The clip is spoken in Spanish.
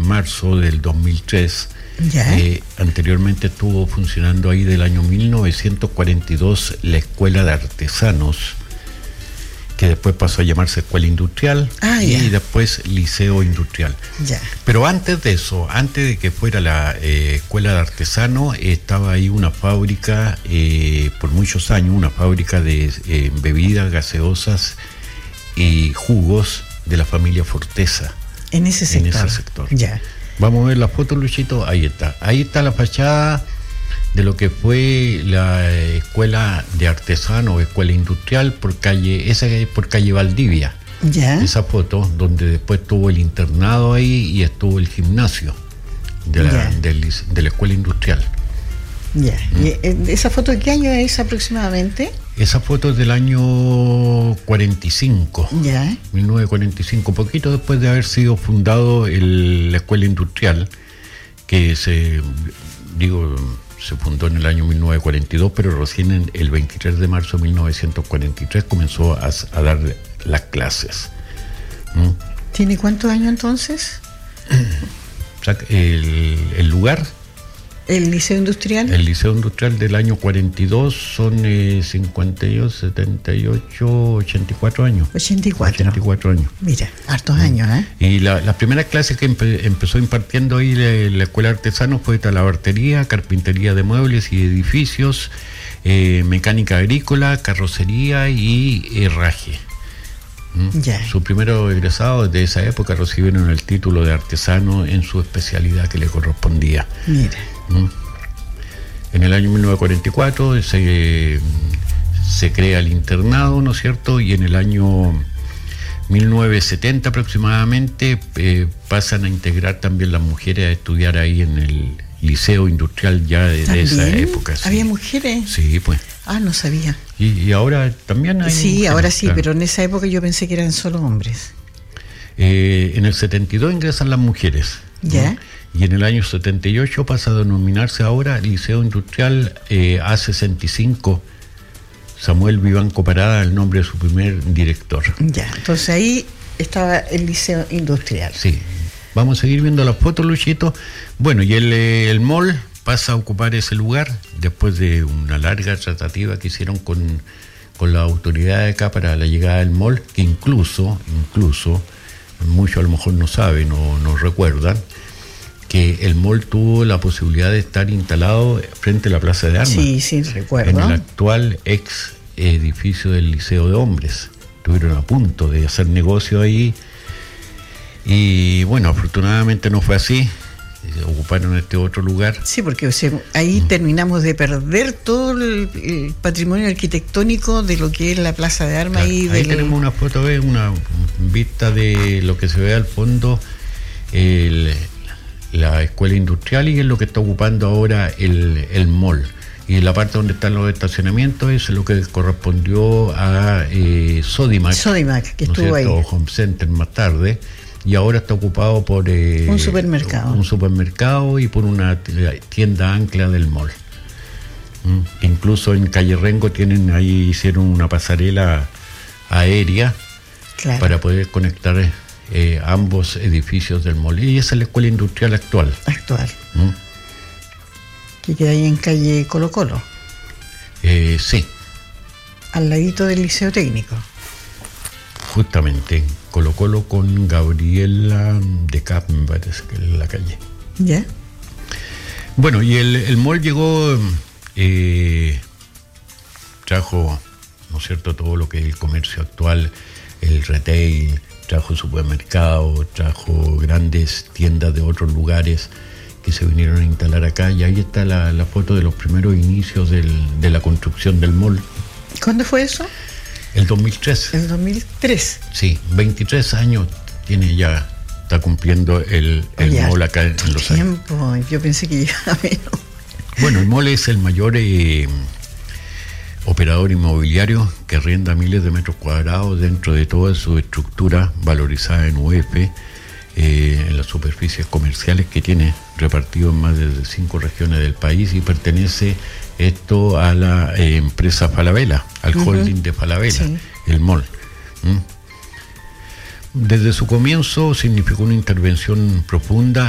marzo del 2003. ¿Ya? Anteriormente estuvo funcionando ahí del año 1942 la Escuela de Artesanos, que después pasó a llamarse Escuela Industrial y después Liceo Industrial. Ya. Pero antes de eso, antes de que fuera la Escuela de Artesanos, estaba ahí una fábrica, por muchos años, una fábrica de bebidas gaseosas y jugos de la familia Forteza. En ese sector. Ya. Vamos a ver la foto, Luchito. Ahí está. Ahí está la fachada de lo que fue la Escuela de Artesanos, Escuela Industrial, esa es por calle Valdivia. Ya. Esa foto, donde después estuvo el internado ahí y estuvo el gimnasio de la Escuela Industrial. Ya. ¿Y esa foto de qué año es aproximadamente? Esa foto es del año 45. Ya. 1945, poquito después de haber sido fundado la Escuela Industrial, que se fundó en el año 1942, pero recién el 23 de marzo de 1943 comenzó a dar las clases. ¿Tiene cuántos años entonces? El lugar. ¿El Liceo Industrial? El Liceo Industrial del año 42 son 52, 78, 84 años. 84 años. Mira, hartos años, ¿eh? Y las primeras clases que empezó impartiendo ahí la Escuela de Artesanos fue talabartería, carpintería de muebles y edificios, mecánica agrícola, carrocería y herraje. Ya. Sus primeros egresados de esa época recibieron el título de artesano en su especialidad que le correspondía. Mira. En el año 1944 se crea el internado, ¿no es cierto? Y en el año 1970 aproximadamente pasan a integrar también las mujeres a estudiar ahí en el Liceo Industrial ya de esa época. Sí. ¿Había mujeres? Sí, pues. Ah, no sabía. Y ahora también hay Sí, mujeres, ahora sí, claro. pero en esa época yo pensé que eran solo hombres. En el 72 ingresan las mujeres. ¿Ya? ¿No? Y en el año 78 pasa a denominarse ahora Liceo Industrial A65. Samuel Vivanco Parada, el nombre de su primer director. Ya, entonces ahí estaba el Liceo Industrial. Sí. Vamos a seguir viendo las fotos, Luchito. Bueno, y el mall pasa a ocupar ese lugar después de una larga tratativa que hicieron con la autoridad de acá para la llegada del mall, que incluso, muchos a lo mejor no saben o no recuerdan, que el mall tuvo la posibilidad de estar instalado frente a la Plaza de Armas. Sí, recuerdo. En el actual ex edificio del Liceo de Hombres. Estuvieron a punto de hacer negocio ahí. Y bueno, afortunadamente no fue así. Ocuparon este otro lugar. Sí, porque ahí terminamos de perder todo el patrimonio arquitectónico de lo que es la Plaza de Armas. Claro, ahí tenemos una foto, una vista de lo que se ve al fondo, la Escuela Industrial, y es lo que está ocupando ahora el mall. Y en la parte donde están los estacionamientos es lo que correspondió a Sodimac, que estuvo ahí. Home Center más tarde. Y ahora está ocupado por un supermercado. Un supermercado y por una tienda ancla del mall. Incluso en Calle Rengo hicieron una pasarela aérea, claro, para poder conectar ambos edificios del mall. Y esa es la Escuela Industrial actual. Que queda ahí en calle Colo Colo. Sí. Al ladito del Liceo Técnico. Justamente, Colo Colo con Gabriela de Cap, me parece que es la calle. ¿Ya? Bueno, y el mall llegó, trajo, ¿no es cierto?, todo lo que es el comercio actual, el retail, trajo supermercados, trajo grandes tiendas de otros lugares que se vinieron a instalar acá, y ahí está la foto de los primeros inicios de la construcción del mall. ¿Cuándo fue eso? El 2003. El 2003. Sí, 23 años tiene ya, está cumpliendo el mall acá en Los Ángeles. Yo pensé que llegaba menos. Bueno, el mall es el mayor operador inmobiliario que arrienda miles de metros cuadrados dentro de toda su estructura valorizada en UF, en las superficies comerciales que tiene repartido en más de 5 regiones del país, y pertenece esto a la empresa Falabella, al holding de Falabella, sí, el mall. Desde su comienzo significó una intervención profunda